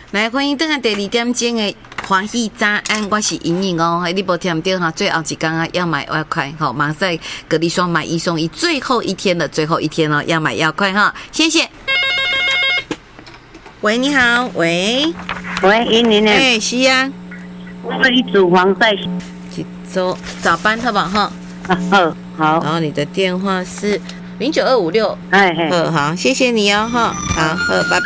来欢迎登下第2点钟的欢喜早安，我是莹莹哦。你无听到哈，最后一天啊要买要快哈，马赛隔离霜买1送1，最后一天哦，要买要快哈，谢谢。喂，你好，喂， 莹莹呢？ 哎，是啊， 我可以煮防晒。 去做早班好不好哈？ 好。 然后你的电话是092556， 哎， 好，谢谢你哦哈，好，拜拜。